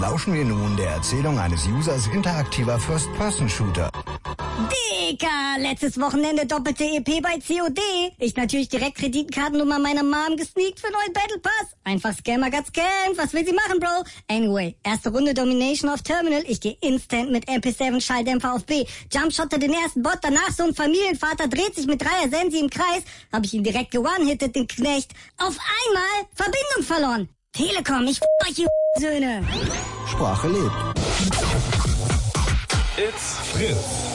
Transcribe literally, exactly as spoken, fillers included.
lauschen wir nun der Erzählung eines Users interaktiver First-Person-Shooter. Dicker, letztes Wochenende doppelte E P bei C O D. Ich natürlich direkt Kreditkartennummer meiner Mom gesneakt für neuen Battle Pass. Einfach Scammer got scammed. Was will sie machen, Bro? Anyway, erste Runde Domination auf Terminal. Ich gehe instant mit M P sieben Schalldämpfer auf B. Jumpshotte den ersten Bot. Danach so ein Familienvater dreht sich mit Dreier Sensi im Kreis. Hab ich ihn direkt ge-one-hitted, den Knecht. Auf einmal Verbindung verloren. Telekom, ich f*** euch, ihr Söhne. Sprache lebt. It's Fritz.